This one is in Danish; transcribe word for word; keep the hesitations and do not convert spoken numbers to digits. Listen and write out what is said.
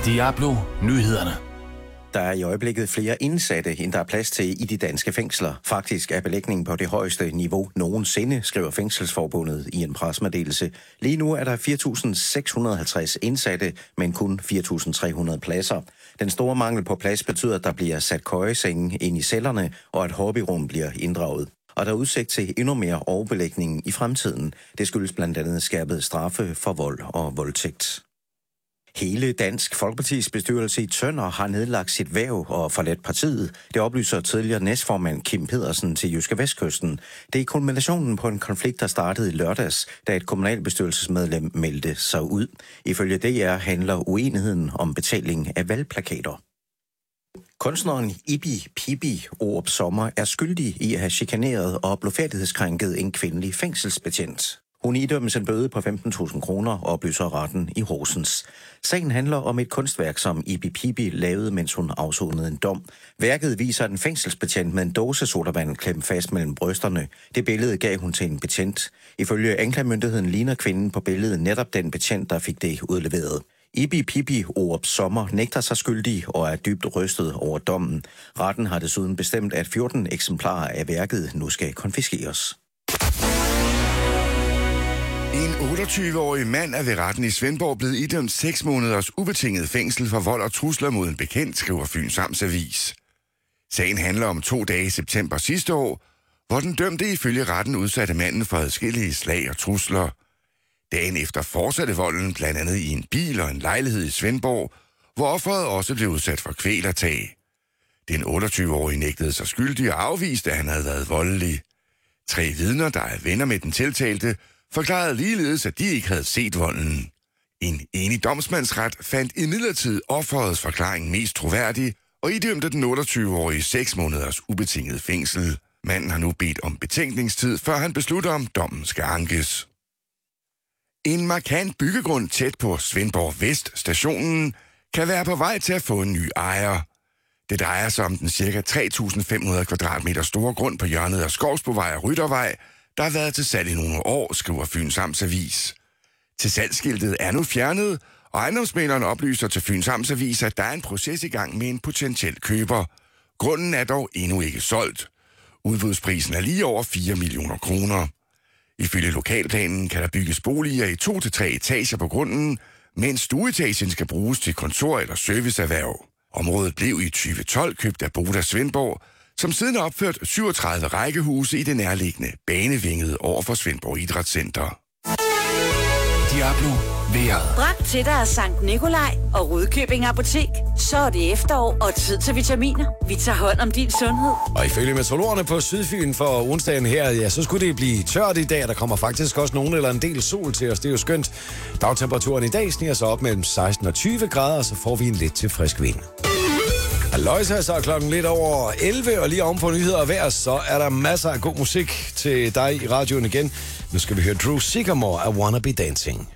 Diablo Nyhederne. Der er i øjeblikket flere indsatte, end der er plads til i de danske fængsler. Faktisk er belægningen på det højeste niveau nogensinde, skriver Fængselsforbundet i en pressemeddelelse. Lige nu er der fire tusind seks hundrede og halvtreds indsatte, men kun fire tusind tre hundrede pladser. Den store mangel på plads betyder, at der bliver sat køjesenge ind i cellerne, og at hobbyrum bliver inddraget. Og der er udsigt til endnu mere overbelægning i fremtiden. Det skyldes blandt andet skærpet straffe for vold og voldtægt. Hele Dansk Folkepartis bestyrelse i Tønder har nedlagt sit hverv og forladt partiet. Det oplyser tidligere næstformand Kim Pedersen til Jyske Vestkysten. Det er kulminationen på en konflikt, der startede i lørdags, da et kommunalbestyrelsesmedlem meldte sig ud. Ifølge D R handler uenigheden om betaling af valgplakater. Kunstneren Ibi Pibi Orup Sommer er skyldig i at have chikaneret og blodfærdighedskrænket en kvindelig fængselsbetjent. Hun idømmes en bøde på femten tusind kroner, oplyser retten i Horsens. Sagen handler om et kunstværk, som Ibi Pibi lavede, mens hun afsonede en dom. Værket viser en fængselsbetjent med en dåse sodavand klemt fast mellem brysterne. Det billede gav hun til en betjent. Ifølge anklagemyndigheden ligner kvinden på billedet netop den betjent, der fik det udleveret. Ibi Pibi Orup Sommer nægter sig skyldig og er dybt rystet over dommen. Retten har desuden bestemt, at fjorten eksemplarer af værket nu skal konfiskeres. En otteogtyve-årig mand er ved retten i Svendborg blevet idømt seks måneders ubetinget fængsel for vold og trusler mod en bekendt, skriver Fyns Amtsavis. Sagen handler om to dage i september sidste år, hvor den dømte ifølge retten udsatte manden for adskillige slag og trusler. Dagen efter fortsatte volden blandt andet i en bil og en lejlighed i Svendborg, hvor offeret også blev udsat for kvælertag. Den otteogtyve-årige nægtede sig skyldig og afviste, at han havde været voldelig. Tre vidner, der er venner med den tiltalte, forklarede ligeledes, at de ikke havde set volden. En enig domsmandsret fandt imidlertid offerets forklaring mest troværdig og idømte den otteogtyve-årige seks måneders ubetinget fængsel. Manden har nu bedt om betænkningstid, før han beslutter, om dommen skal ankes. En markant byggegrund tæt på Svendborg Vest stationen kan være på vej til at få en ny ejer. Det drejer sig om den ca. tre tusind fem hundrede kvadratmeter store grund på hjørnet af Skovsbovej og Ryttervej, der har været til salg i nogle år, skriver Fyns Amtsavis. Til salgsskiltet er nu fjernet, og ejendomsmægleren oplyser til Fyns Amtsavis, at der er en proces i gang med en potentiel køber. Grunden er dog endnu ikke solgt. Udbudsprisen er lige over fire millioner kroner. Ifølge lokalplanen kan der bygges boliger i to til tre etager på grunden, mens stueetagen skal bruges til kontor- eller serviceerhverv. Området blev i tyve tolv købt af Boda Svendborg, som siden har opført syvogtredive rækkehuse i det nærliggende banevinget over for Svendborg Idrætscenter. Diablo vejret. Bragt til dig af Sankt Nikolaj og Rudkøbing Apotek. Så er det efterår og tid til vitaminer. Vi tager hånd om din sundhed. Og ifølge meteorologerne på Sydfyn for onsdagen her, ja, så skulle det blive tørt i dag. Der kommer faktisk også nogen eller en del sol til os. Det er jo skønt. Dagtemperaturen i dag sniger sig op mellem seksten og tyve grader, og så får vi en lidt til frisk vind. Halløjsa, så er klokken lidt over elleve, og lige oven på nyheder og vejr, så er der masser af god musik til dig i radioen igen. Nu skal vi høre Drew Sycamore af Wanna Be Dancing.